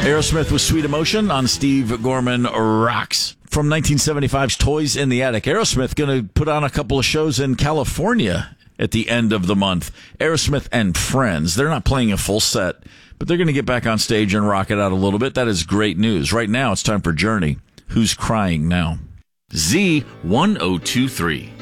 Aerosmith with Sweet Emotion on Steve Gorman Rocks. From 1975's Toys in the Attic, Aerosmith going to put on a couple of shows in California at the end of the month. Aerosmith and Friends. They're not playing a full set, but they're going to get back on stage and rock it out a little bit. That is great news. Right now, it's time for Journey. Who's Crying Now? Z1023.